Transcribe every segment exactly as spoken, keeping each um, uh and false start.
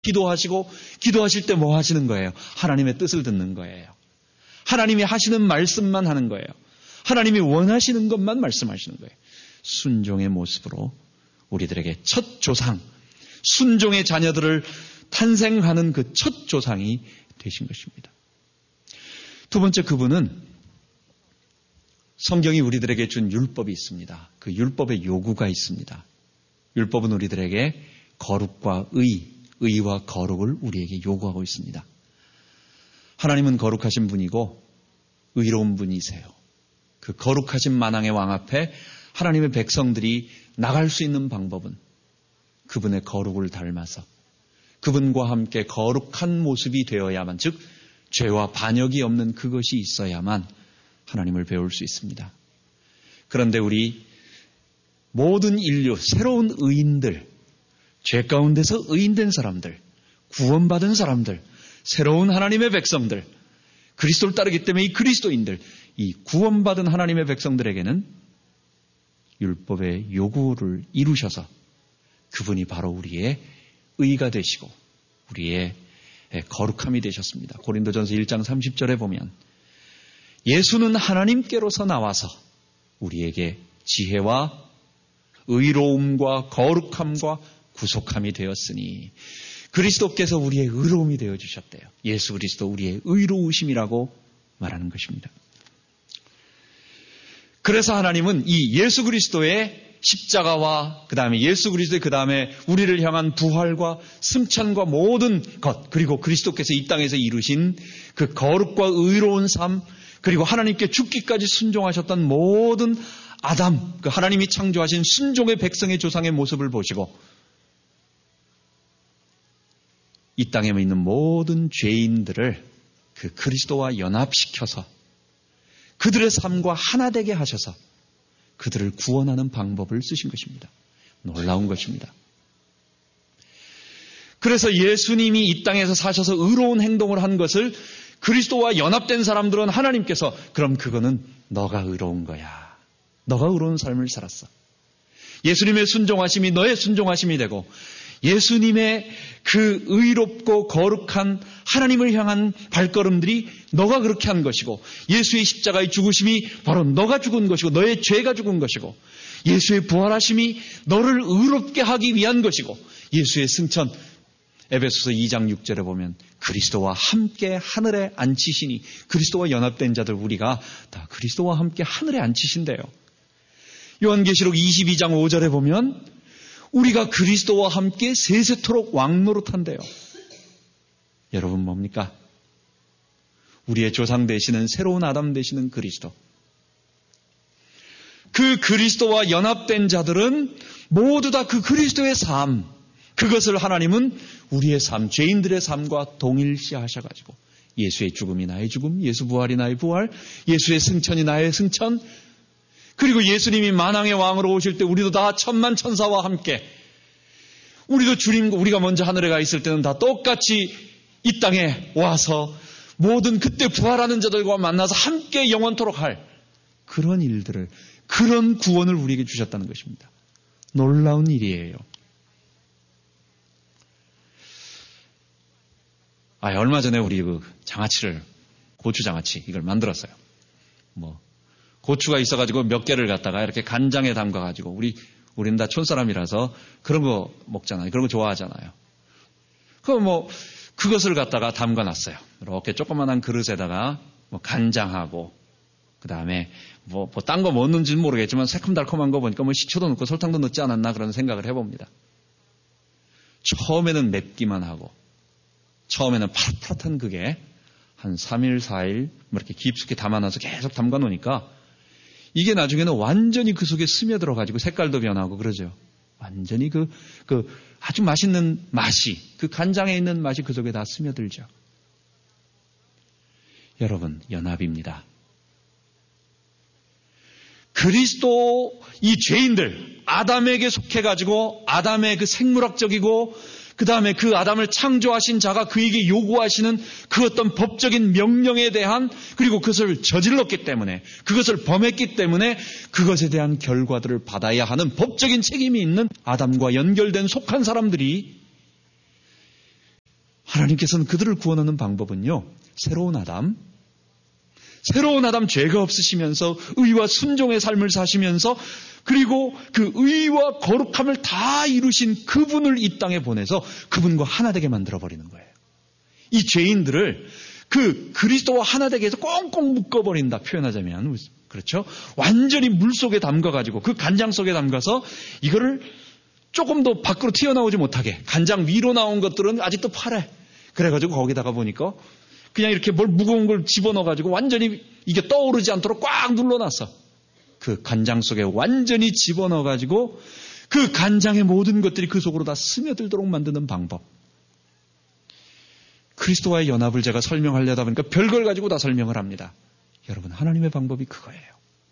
기도하시고 기도하실 때 뭐 하시는 거예요? 하나님의 뜻을 듣는 거예요. 하나님이 하시는 말씀만 하는 거예요. 하나님이 원하시는 것만 말씀하시는 거예요. 순종의 모습으로 우리들에게 첫 조상, 순종의 자녀들을 탄생하는 그 첫 조상이 되신 것입니다. 두 번째, 그분은 성경이 우리들에게 준 율법이 있습니다. 그 율법의 요구가 있습니다. 율법은 우리들에게 거룩과 의, 의와 거룩을 우리에게 요구하고 있습니다. 하나님은 거룩하신 분이고 의로운 분이세요. 그 거룩하신 만왕의 왕 앞에 하나님의 백성들이 나갈 수 있는 방법은 그분의 거룩을 닮아서 그분과 함께 거룩한 모습이 되어야만, 즉 죄와 반역이 없는 그것이 있어야만 하나님을 배울 수 있습니다. 그런데 우리 모든 인류, 새로운 의인들, 죄 가운데서 의인된 사람들, 구원받은 사람들, 새로운 하나님의 백성들, 그리스도를 따르기 때문에 이 그리스도인들, 이 구원받은 하나님의 백성들에게는 율법의 요구를 이루셔서 그분이 바로 우리의 의가 되시고 우리의 거룩함이 되셨습니다. 고린도전서 일 장 삼십 절에 보면 예수는 하나님께로서 나와서 우리에게 지혜와 의로움과 거룩함과 구속함이 되었으니 그리스도께서 우리의 의로움이 되어주셨대요. 예수 그리스도 우리의 의로우심이라고 말하는 것입니다. 그래서 하나님은 이 예수 그리스도의 십자가와 그 다음에 예수 그리스도의 그 다음에 우리를 향한 부활과 승천과 모든 것, 그리고 그리스도께서 이 땅에서 이루신 그 거룩과 의로운 삶, 그리고 하나님께 죽기까지 순종하셨던 모든 아담, 그 하나님이 창조하신 순종의 백성의 조상의 모습을 보시고 이 땅에 있는 모든 죄인들을 그 그리스도와 연합시켜서 그들의 삶과 하나 되게 하셔서 그들을 구원하는 방법을 쓰신 것입니다. 놀라운 것입니다. 그래서 예수님이 이 땅에서 사셔서 의로운 행동을 한 것을 그리스도와 연합된 사람들은 하나님께서 그럼 그거는 너가 의로운 거야. 너가 의로운 삶을 살았어. 예수님의 순종하심이 너의 순종하심이 되고 예수님의 그 의롭고 거룩한 하나님을 향한 발걸음들이 너가 그렇게 한 것이고 예수의 십자가의 죽으심이 바로 너가 죽은 것이고 너의 죄가 죽은 것이고 예수의 부활하심이 너를 의롭게 하기 위한 것이고 예수의 승천, 에베소서 이 장 육 절에 보면 그리스도와 함께 하늘에 앉히시니 그리스도와 연합된 자들 우리가 다 그리스도와 함께 하늘에 앉히신대요. 요한계시록 이십이 장 오 절에 보면 우리가 그리스도와 함께 세세토록 왕노릇한대요. 여러분 뭡니까? 우리의 조상 되시는 새로운 아담 되시는 그리스도. 그 그리스도와 연합된 자들은 모두 다 그 그리스도의 삶, 그것을 하나님은 우리의 삶, 죄인들의 삶과 동일시 하셔가지고 예수의 죽음이 나의 죽음, 예수 부활이 나의 부활, 예수의 승천이 나의 승천, 그리고 예수님이 만왕의 왕으로 오실 때 우리도 다 천만 천사와 함께 우리도 주님, 우리가 먼저 하늘에 가 있을 때는 다 똑같이 이 땅에 와서 모든 그때 부활하는 자들과 만나서 함께 영원토록 할 그런 일들을, 그런 구원을 우리에게 주셨다는 것입니다. 놀라운 일이에요. 아, 얼마 전에 우리 그 장아찌를, 고추 장아찌 이걸 만들었어요. 뭐 고추가 있어가지고 몇 개를 갖다가 이렇게 간장에 담가가지고 우리 우리는 다 촌사람이라서 그런 거 먹잖아요. 그런 거 좋아하잖아요. 그럼 뭐 그것을 갖다가 담가놨어요. 이렇게 조그만한 그릇에다가 뭐 간장하고 그 다음에 뭐 뭐 딴 거 뭐 넣는지는 모르겠지만 새콤달콤한 거 보니까 뭐 식초도 넣고 설탕도 넣지 않았나 그런 생각을 해봅니다. 처음에는 맵기만 하고 처음에는 파릇파릇한 그게 한 삼 일, 사 일 뭐 이렇게 깊숙이 담아놔서 계속 담가 놓으니까 이게 나중에는 완전히 그 속에 스며들어가지고 색깔도 변하고 그러죠. 완전히 그, 그 아주 맛있는 맛이, 그 간장에 있는 맛이 그 속에 다 스며들죠. 여러분, 연합입니다. 그리스도 이 죄인들, 아담에게 속해가지고 아담의 그 생물학적이고 그 다음에 그 아담을 창조하신 자가 그에게 요구하시는 그 어떤 법적인 명령에 대한, 그리고 그것을 저질렀기 때문에, 그것을 범했기 때문에 그것에 대한 결과들을 받아야 하는 법적인 책임이 있는 아담과 연결된 속한 사람들이 하나님께서는 그들을 구원하는 방법은요, 새로운 아담, 새로운 아담 죄가 없으시면서 의와 순종의 삶을 사시면서 그리고 그 의와 거룩함을 다 이루신 그분을 이 땅에 보내서 그분과 하나 되게 만들어버리는 거예요. 이 죄인들을 그 그리스도와 하나 되게 해서 꽁꽁 묶어버린다 표현하자면, 그렇죠? 완전히 물 속에 담가가지고 그 간장 속에 담가서 이거를 조금 더 밖으로 튀어나오지 못하게, 간장 위로 나온 것들은 아직도 파래. 그래가지고 거기다가 보니까 그냥 이렇게 뭘 무거운 걸 집어넣어가지고 완전히 이게 떠오르지 않도록 꽉 눌러놨어. 그 간장 속에 완전히 집어넣어가지고 그 간장의 모든 것들이 그 속으로 다 스며들도록 만드는 방법. 그리스도와의 연합을 제가 설명하려다 보니까 별걸 가지고 다 설명을 합니다. 여러분, 하나님의 방법이 그거예요.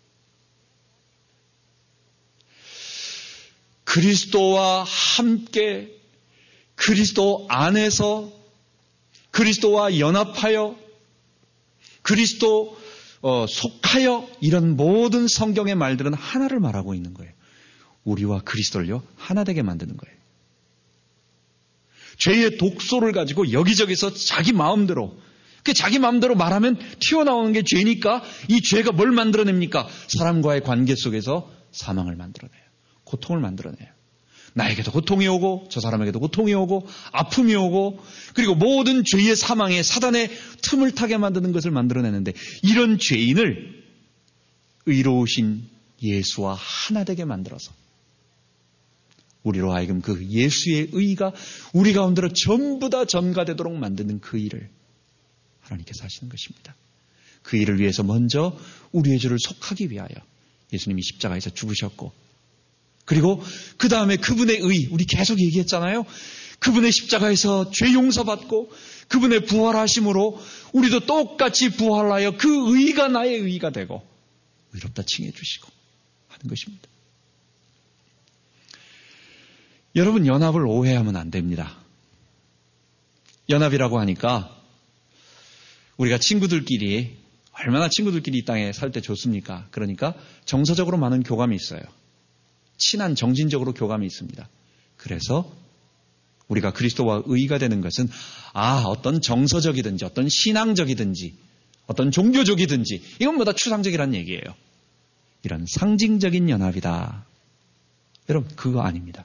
그리스도와 함께 그리스도 안에서 그리스도와 연합하여 그리스도 어, 속하여 이런 모든 성경의 말들은 하나를 말하고 있는 거예요. 우리와 그리스도를요 하나 되게 만드는 거예요. 죄의 독소를 가지고 여기저기서 자기 마음대로, 그 자기 마음대로 말하면 튀어나오는 게 죄니까 이 죄가 뭘 만들어냅니까? 사람과의 관계 속에서 사망을 만들어내요. 고통을 만들어내요. 나에게도 고통이 오고 저 사람에게도 고통이 오고 아픔이 오고 그리고 모든 죄의 사망에 사단의 틈을 타게 만드는 것을 만들어내는데, 이런 죄인을 의로우신 예수와 하나 되게 만들어서 우리로 하여금 그 예수의 의가 우리 가운데로 전부 다 전가되도록 만드는 그 일을 하나님께서 하시는 것입니다. 그 일을 위해서 먼저 우리의 죄를 속하기 위하여 예수님이 십자가에서 죽으셨고, 그리고 그 다음에 그분의 의, 우리 계속 얘기했잖아요. 그분의 십자가에서 죄 용서받고 그분의 부활하심으로 우리도 똑같이 부활하여 그 의가 나의 의가 되고 의롭다 칭해 주시고 하는 것입니다. 여러분, 연합을 오해하면 안 됩니다. 연합이라고 하니까 우리가 친구들끼리, 얼마나 친구들끼리 이 땅에 살 때 좋습니까? 그러니까 정서적으로 많은 교감이 있어요. 친한 정신적으로 교감이 있습니다. 그래서 우리가 그리스도와 의가 되는 것은 아 어떤 정서적이든지 어떤 신앙적이든지 어떤 종교적이든지 이건 뭐 다 추상적이라는 얘기예요. 이런 상징적인 연합이다. 여러분, 그거 아닙니다.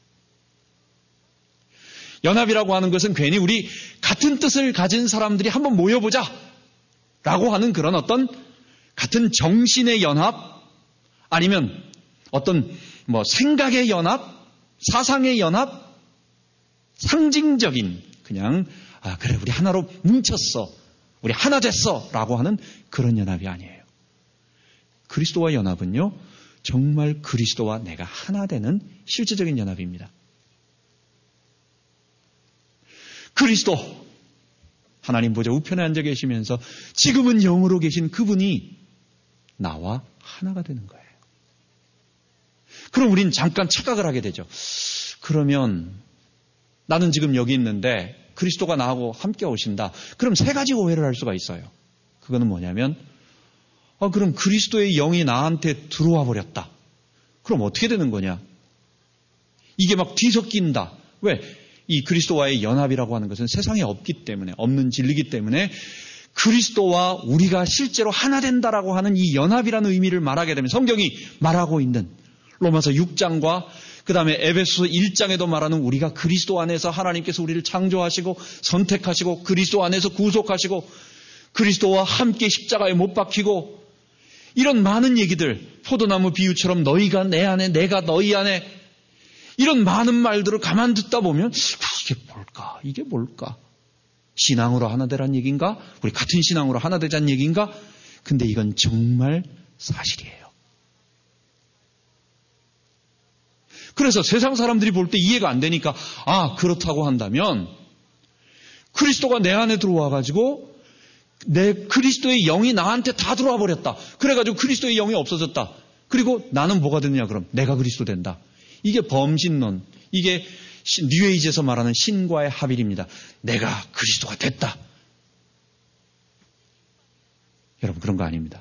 연합이라고 하는 것은 괜히 우리 같은 뜻을 가진 사람들이 한번 모여보자 라고 하는 그런 어떤 같은 정신의 연합, 아니면 어떤 뭐 생각의 연합, 사상의 연합, 상징적인 그냥 아 그래 우리 하나로 뭉쳤어, 우리 하나 됐어 라고 하는 그런 연합이 아니에요. 그리스도와 연합은요 정말 그리스도와 내가 하나 되는 실제적인 연합입니다. 그리스도, 하나님 보좌 우편에 앉아 계시면서 지금은 영으로 계신 그분이 나와 하나가 되는 거예요. 그럼 우린 잠깐 착각을 하게 되죠. 그러면 나는 지금 여기 있는데 그리스도가 나하고 함께 오신다. 그럼 세 가지 오해를 할 수가 있어요. 그거는 뭐냐면 아, 그럼 그리스도의 영이 나한테 들어와 버렸다. 그럼 어떻게 되는 거냐? 이게 막 뒤섞인다. 왜? 이 그리스도와의 연합이라고 하는 것은 세상에 없기 때문에, 없는 진리이기 때문에 그리스도와 우리가 실제로 하나 된다라고 하는 이 연합이라는 의미를 말하게 되면 성경이 말하고 있는 로마서 육 장과 그 다음에 에베소서 일 장에도 말하는 우리가 그리스도 안에서 하나님께서 우리를 창조하시고 선택하시고 그리스도 안에서 구속하시고 그리스도와 함께 십자가에 못 박히고 이런 많은 얘기들, 포도나무 비유처럼 너희가 내 안에 내가 너희 안에, 이런 많은 말들을 가만 듣다 보면 이게 뭘까? 이게 뭘까? 신앙으로 하나 되란 얘기인가? 우리 같은 신앙으로 하나 되자는 얘기인가? 근데 이건 정말 사실이에요. 그래서 세상 사람들이 볼 때 이해가 안 되니까 아 그렇다고 한다면 그리스도가 내 안에 들어와 가지고 내 그리스도의 영이 나한테 다 들어와 버렸다. 그래가지고 그리스도의 영이 없어졌다. 그리고 나는 뭐가 되느냐 그럼 내가 그리스도 된다. 이게 범신론, 이게 뉴에이지에서 말하는 신과의 합일입니다. 내가 그리스도가 됐다. 여러분 그런 거 아닙니다.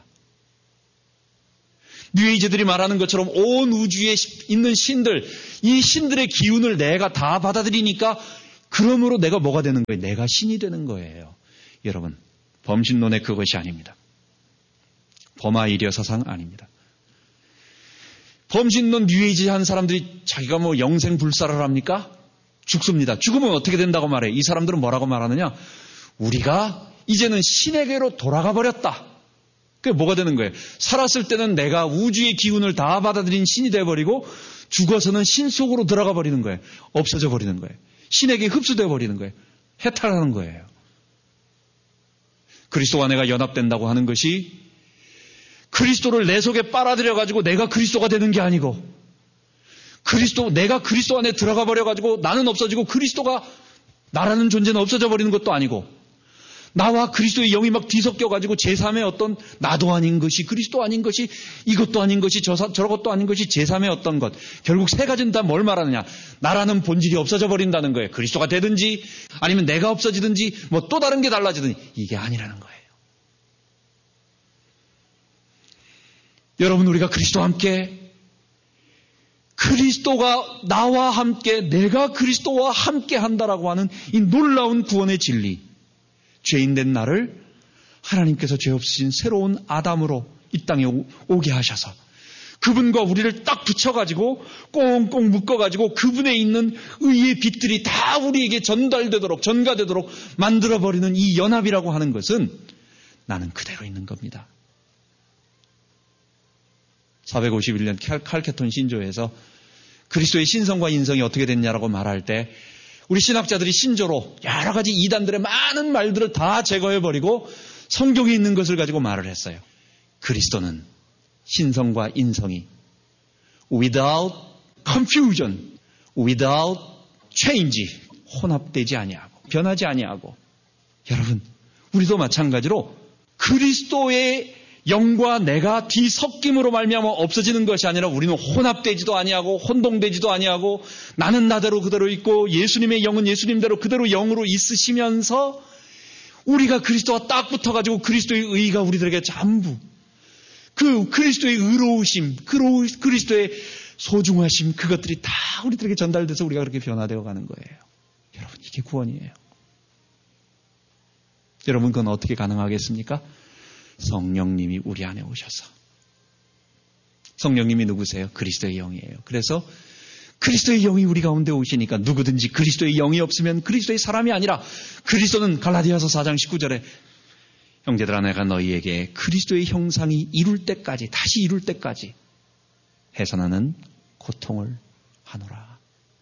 뉴에이지들이 말하는 것처럼 온 우주에 있는 신들, 이 신들의 기운을 내가 다 받아들이니까 그러므로 내가 뭐가 되는 거예요? 내가 신이 되는 거예요. 여러분, 범신론의 그것이 아닙니다. 범아이디어 사상 아닙니다. 범신론 뉴에이지한 사람들이 자기가 뭐 영생불사를 합니까? 죽습니다. 죽으면 어떻게 된다고 말해요? 이 사람들은 뭐라고 말하느냐? 우리가 이제는 신에게로 돌아가 버렸다. 그게 뭐가 되는 거예요? 살았을 때는 내가 우주의 기운을 다 받아들인 신이 되어버리고 죽어서는 신 속으로 들어가 버리는 거예요. 없어져 버리는 거예요. 신에게 흡수되어 버리는 거예요. 해탈하는 거예요. 그리스도와 내가 연합된다고 하는 것이 그리스도를 내 속에 빨아들여가지고 내가 그리스도가 되는 게 아니고 그리스도, 내가 그리스도 안에 들어가 버려가지고 나는 없어지고 그리스도가 나라는 존재는 없어져 버리는 것도 아니고 나와 그리스도의 영이 막 뒤섞여가지고 제삼의 어떤 나도 아닌 것이 그리스도 아닌 것이 이것도 아닌 것이 저, 저것도 아닌 것이 제삼의 어떤 것. 결국 세 가지는 다 뭘 말하느냐. 나라는 본질이 없어져 버린다는 거예요. 그리스도가 되든지 아니면 내가 없어지든지 뭐 또 다른 게 달라지든지 이게 아니라는 거예요. 여러분, 우리가 그리스도와 함께 그리스도가 나와 함께 내가 그리스도와 함께 한다라고 하는 이 놀라운 구원의 진리. 죄인된 나를 하나님께서 죄 없으신 새로운 아담으로 이 땅에 오게 하셔서 그분과 우리를 딱 붙여가지고 꽁꽁 묶어가지고 그분에 있는 의의 빛들이 다 우리에게 전달되도록 전가되도록 만들어버리는 이 연합이라고 하는 것은 나는 그대로 있는 겁니다. 사백오십일 년 칼케톤 신조에서 그리스도의 신성과 인성이 어떻게 됐냐라고 말할 때 우리 신학자들이 신조로 여러 가지 이단들의 많은 말들을 다 제거해버리고 성경에 있는 것을 가지고 말을 했어요. 그리스도는 신성과 인성이 without confusion, without change, 혼합되지 아니하고 변하지 아니하고 여러분, 우리도 마찬가지로 그리스도의 영과 내가 뒤섞임으로 말미암아 없어지는 것이 아니라 우리는 혼합되지도 아니하고 혼동되지도 아니하고 나는 나대로 그대로 있고 예수님의 영은 예수님대로 그대로 영으로 있으시면서 우리가 그리스도와 딱 붙어가지고 그리스도의 의가 우리들에게 전부 그 그리스도의 의로우심, 그리스도의 소중하심 그것들이 다 우리들에게 전달돼서 우리가 그렇게 변화되어 가는 거예요. 여러분, 이게 구원이에요. 여러분, 그건 어떻게 가능하겠습니까? 성령님이 우리 안에 오셔서. 성령님이 누구세요? 그리스도의 영이에요. 그래서 그리스도의 영이 우리 가운데 오시니까 누구든지 그리스도의 영이 없으면 그리스도의 사람이 아니라 그리스도는 갈라디아서 사 장 십구 절에 형제들아 내가 너희에게 그리스도의 형상이 이룰 때까지 다시 이룰 때까지 해서 나는 고통을 하노라.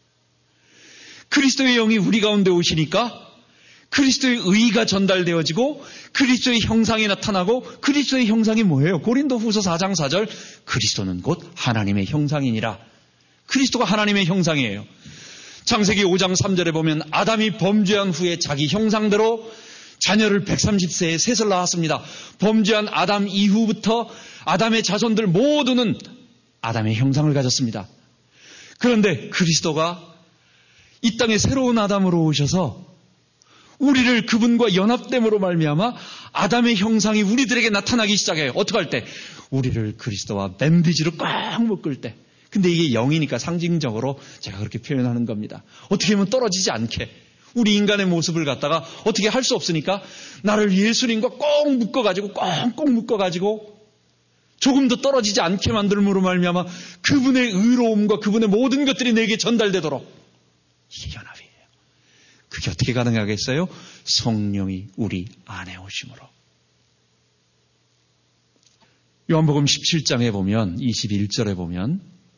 그리스도의 영이 우리 가운데 오시니까 그리스도의 의가 전달되어지고 그리스도의 형상이 나타나고 그리스도의 형상이 뭐예요? 고린도후서 사 장 사 절 그리스도는 곧 하나님의 형상이니라. 그리스도가 하나님의 형상이에요. 창세기 오 장 삼 절에 보면 아담이 범죄한 후에 자기 형상대로 자녀를 백삼십 세에 셋을 낳았습니다. 범죄한 아담 이후부터 아담의 자손들 모두는 아담의 형상을 가졌습니다. 그런데 그리스도가 이 땅에 새로운 아담으로 오셔서 우리를 그분과 연합됨으로 말미암아 아담의 형상이 우리들에게 나타나기 시작해요. 어떻게 할 때? 우리를 그리스도와 밴드지로 꽉 묶을 때. 근데 이게 영이니까 상징적으로 제가 그렇게 표현하는 겁니다. 어떻게 하면 떨어지지 않게. 우리 인간의 모습을 갖다가 어떻게 할 수 없으니까 나를 예수님과 꼭 묶어가지고 꽁꽁 묶어가지고 조금 더 떨어지지 않게 만들므로 말미암아 그분의 의로움과 그분의 모든 것들이 내게 전달되도록 이게 연합이에요. 그게 어떻게 가능하겠어요? 성령이 우리 안에 오심으로. 요한복음 십칠 장에 보면 이십일 절에 보면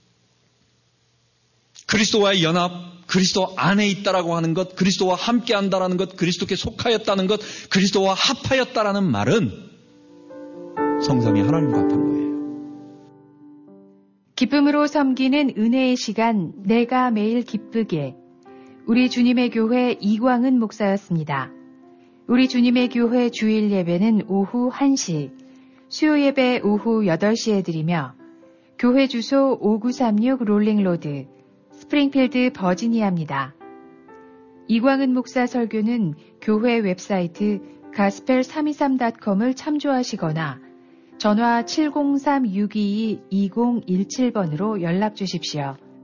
그리스도와의 연합, 그리스도 안에 있다라고 하는 것, 그리스도와 함께 한다라는 것, 그리스도께 속하였다는 것, 그리스도와 합하였다라는 말은 성삼위 하나님과 합한 거예요. 기쁨으로 섬기는 은혜의 시간, 내가 매일 기쁘게. 우리 주님의 교회 이광은 목사였습니다. 우리 주님의 교회 주일 예배는 오후 한 시, 수요 예배 오후 여덟 시에 드리며 교회 주소 오구삼육 롤링로드, 스프링필드 버지니아입니다. 이광은 목사 설교는 교회 웹사이트 가스펠 삼이삼 닷컴을 참조하시거나 전화 칠공삼 육이이 이공일칠 번으로 연락 주십시오.